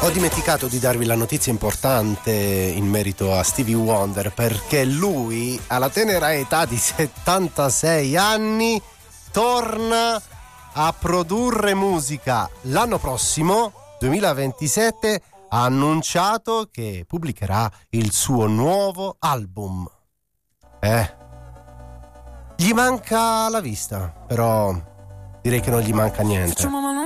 Ho dimenticato di darvi la notizia importante in merito a Stevie Wonder, perché lui, alla tenera età di 76 anni, torna a produrre musica. L'anno prossimo, 2027, ha annunciato che pubblicherà il suo nuovo album. Gli manca la vista, però direi che non gli manca niente.